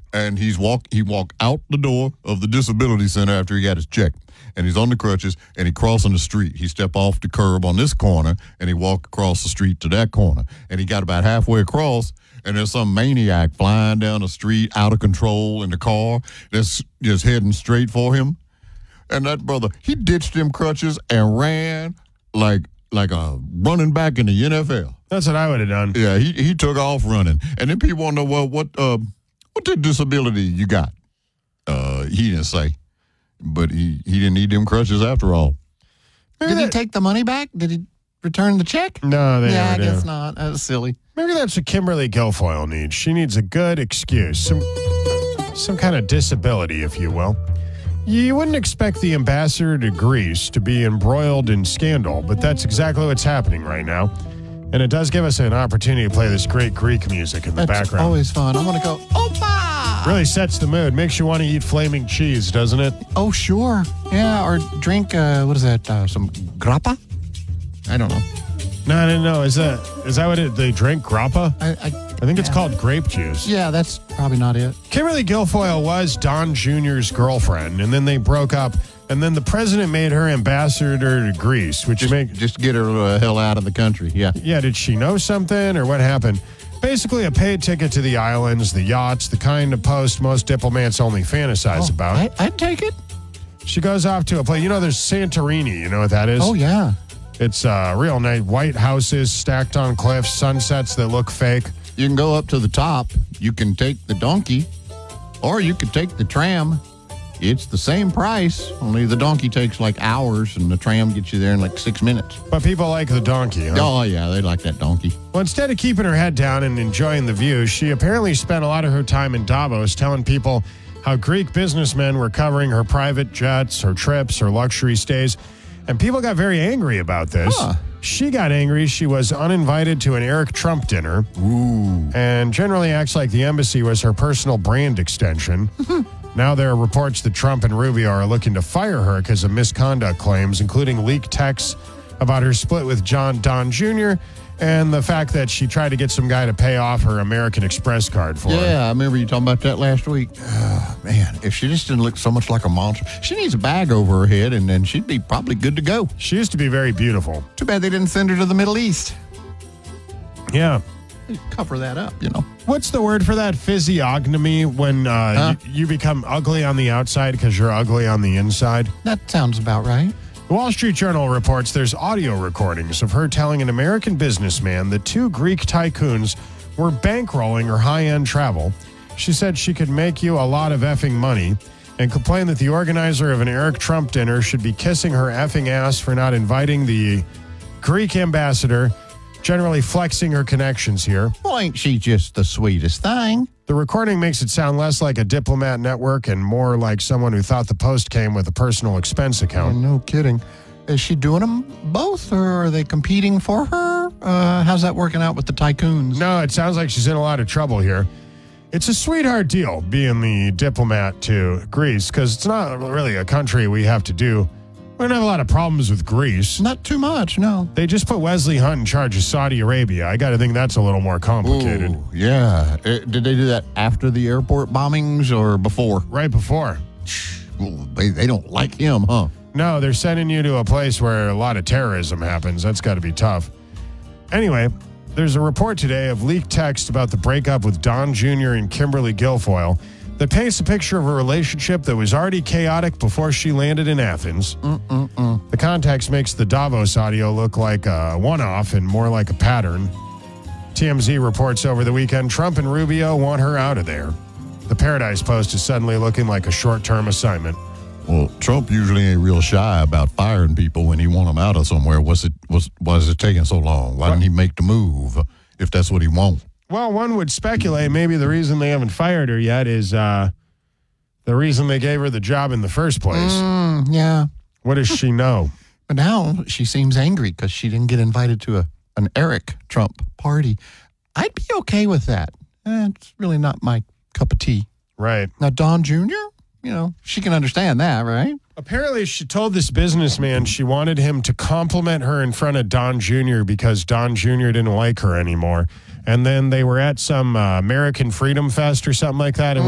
and he walked out the door of the disability center after he got his check. And he's on the crutches, and he crossing the street. He stepped off the curb on this corner, and he walked across the street to that corner. And he got about halfway across, and there's some maniac flying down the street out of control in the car that's just heading straight for him. And that brother, he ditched them crutches and ran like a running back in the NFL. That's what I would have done. Yeah, he took off running. And then people want to know, well, what disability you got? He didn't say. But he didn't need them crutches after all. Did he take the money back? Did he return the check? No, they I never guess do. not. That was silly. Maybe that's what Kimberly Guilfoyle needs. She needs a good excuse, some kind of disability, if you will. You wouldn't expect the ambassador to Greece to be embroiled in scandal, but that's exactly what's happening right now. And it does give us an opportunity to play this great Greek music in the background. Always fun. I want to go, Opa! Really sets the mood. Makes you want to eat flaming cheese, doesn't it? Oh, sure. Yeah, or drink, what is that, some grappa? I don't know. No. Is that what they drink, grappa? I think it's called grape juice. Yeah, that's probably not it. Kimberly Guilfoyle was Don Jr.'s girlfriend, and then they broke up, and then the president made her ambassador to Greece, which just get her the hell out of the country. Yeah. Yeah, did she know something, or what happened? Basically, a paid ticket to the islands, the yachts, the kind of post most diplomats only fantasize about. I'd take it. She goes off to a place. There's Santorini. You know what that is? Oh, yeah. It's real nice. White houses stacked on cliffs, sunsets that look fake. You can go up to the top. You can take the donkey, or you could take the tram. It's the same price, only the donkey takes like hours, and the tram gets you there in like 6 minutes. But people like the donkey, huh? Oh, yeah, they like that donkey. Well, instead of keeping her head down and enjoying the view, she apparently spent a lot of her time in Davos telling people how Greek businessmen were covering her private jets, her trips, her luxury stays. And people got very angry about this. Huh. She got angry. She was uninvited to an Eric Trump dinner. Ooh. And generally acts like the embassy was her personal brand extension. Now there are reports that Trump and Rubio are looking to fire her because of misconduct claims, including leaked texts about her split with Don Jr., and the fact that she tried to get some guy to pay off her American Express card for her. Yeah, I remember you talking about that last week. Man, if she just didn't look so much like a monster. She needs a bag over her head, and then she'd be probably good to go. She used to be very beautiful. Too bad they didn't send her to the Middle East. Yeah. Cover that up, What's the word for that? Physiognomy, when you become ugly on the outside because you're ugly on the inside? That sounds about right. The Wall Street Journal reports there's audio recordings of her telling an American businessman that two Greek tycoons were bankrolling her high-end travel. She said she could make you a lot of effing money and complained that the organizer of an Eric Trump dinner should be kissing her effing ass for not inviting the Greek ambassador, generally flexing her connections here. Well, ain't she just the sweetest thing? The recording makes it sound less like a diplomat network and more like someone who thought the Post came with a personal expense account. No kidding. Is she doing them both, or are they competing for her? How's that working out with the tycoons? No, it sounds like she's in a lot of trouble here. It's a sweetheart deal being the diplomat to Greece because it's not really a country we have to do. We don't have a lot of problems with Greece. Not too much, no. They just put Wesley Hunt in charge of Saudi Arabia. I got to think that's a little more complicated. Ooh, yeah. Did they do that after the airport bombings or before? Right before. Well, they don't like him, huh? No, they're sending you to a place where a lot of terrorism happens. That's got to be tough. Anyway, there's a report today of leaked text about the breakup with Don Jr. and Kimberly Guilfoyle that paints a picture of a relationship that was already chaotic before she landed in Athens. The context makes the Davos audio look like a one-off and more like a pattern. TMZ reports over the weekend Trump and Rubio want her out of there. The Paradise Post is suddenly looking like a short-term assignment. Well, Trump usually ain't real shy about firing people when he want them out of somewhere. Why is it taking so long? Why didn't he make the move if that's what he wants? Well, one would speculate maybe the reason they haven't fired her yet is the reason they gave her the job in the first place. Yeah. What does she know? But now she seems angry because she didn't get invited to an Eric Trump party. I'd be okay with that. It's really not my cup of tea. Right. Now, Don Jr., she can understand that, right? Apparently, she told this businessman she wanted him to compliment her in front of Don Jr. because Don Jr. didn't like her anymore. And then they were at some American Freedom Fest or something like that. And